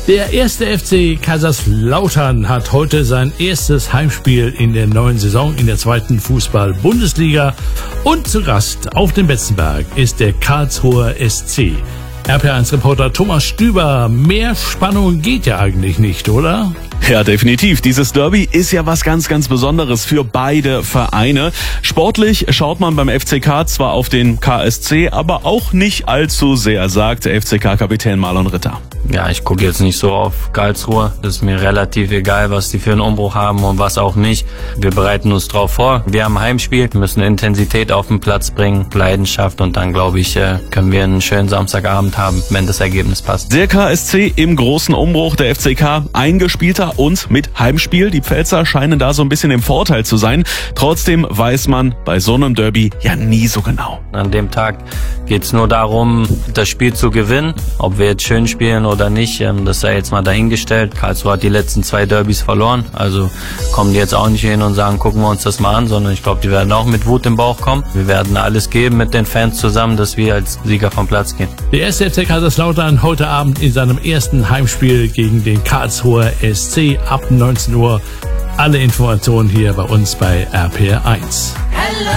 Der erste FC Kaiserslautern hat heute sein erstes Heimspiel in der neuen Saison in der zweiten Fußball-Bundesliga. Und zu Gast auf dem Betzenberg ist der Karlsruher SC. RPA1-Reporter Thomas Stüber, mehr Spannung geht ja eigentlich nicht, oder? Ja, definitiv. Dieses Derby ist ja was ganz, ganz Besonderes für beide Vereine. Sportlich schaut man beim FCK zwar auf den KSC, aber auch nicht allzu sehr, sagt der FCK-Kapitän Marlon Ritter. Ja, ich gucke jetzt nicht so auf Karlsruhe. Das ist mir relativ egal, was die für einen Umbruch haben und was auch nicht. Wir bereiten uns drauf vor. Wir haben ein Heimspiel, müssen Intensität auf den Platz bringen, Leidenschaft und dann, glaube ich, können wir einen schönen Samstagabend haben, wenn das Ergebnis passt. Der KSC im großen Umbruch, der FCK eingespielter und mit Heimspiel. Die Pfälzer scheinen da so ein bisschen im Vorteil zu sein. Trotzdem weiß man bei so einem Derby ja nie so genau. An dem Tag geht's nur darum, das Spiel zu gewinnen. Ob wir jetzt schön spielen oder nicht, das sei jetzt mal dahingestellt. Karlsruhe hat die letzten 2 Derbys verloren, also kommen die jetzt auch nicht hin und sagen, gucken wir uns das mal an, sondern ich glaube, die werden auch mit Wut im Bauch kommen. Wir werden alles geben mit den Fans zusammen, dass wir als Sieger vom Platz gehen. Der erste FC Kaiserslautern heute Abend in seinem ersten Heimspiel gegen den Karlsruher SC ab 19 Uhr. Alle Informationen hier bei uns bei RPR1. Hello.